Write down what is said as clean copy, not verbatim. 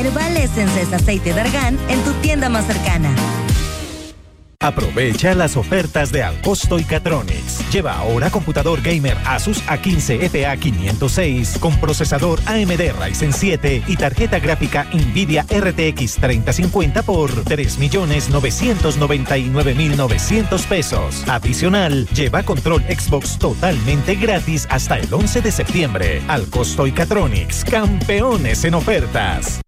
Herbal Essences Aceite de Argán en tu tienda más cercana. Aprovecha las ofertas de Alcosto y Catronics. Lleva ahora computador gamer Asus A15 FA506 con procesador AMD Ryzen 7 y tarjeta gráfica Nvidia RTX 3050 por $3,999,900. Adicional, lleva control Xbox totalmente gratis hasta el 11 de septiembre. Alcosto y Catronics, campeones en ofertas.